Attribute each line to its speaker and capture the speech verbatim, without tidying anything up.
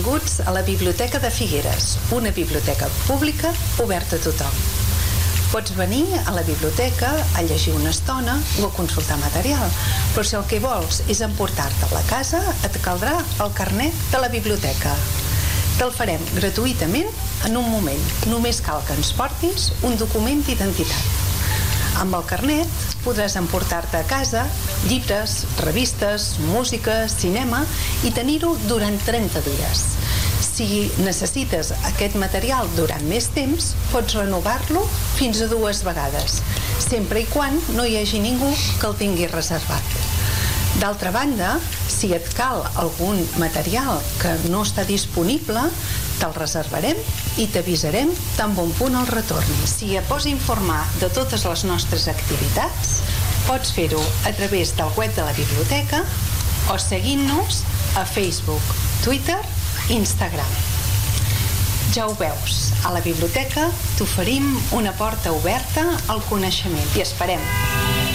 Speaker 1: Benvinguts a la Biblioteca de Figueres, una biblioteca pública oberta a tothom. Pots venir a la biblioteca a llegir una estona o a consultar material, però si el que vols és emportar-te a la casa, et caldrà el carnet de la biblioteca. Te'l farem gratuïtament en un moment. Només cal que ens portis un document d'identitat. Amb el carnet podràs emportar-te a casa llibres, revistes, música, cinema i tenir-ho durant trenta dies. Si necessites aquest material durant més temps, pots renovar-lo fins a dues vegades, sempre i quan no hi hagi ningú que el tingui reservat. D'altra banda, si et cal algun material que no està disponible, te'l reservarem i t'avisarem tan bon punt el retorni. Si et vols informar de totes les nostres activitats, pots fer-ho a través del web de la biblioteca o seguint-nos a Facebook, Twitter i Instagram. Ja ho veus, a la biblioteca t'oferim una porta oberta al coneixement. I esperem!